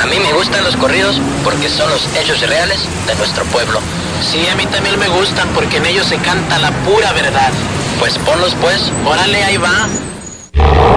A mí me gustan los corridos porque son los hechos reales de nuestro pueblo. Sí, a mí también me gustan porque en ellos se canta la pura verdad. Pues ponlos pues. Órale, ahí va.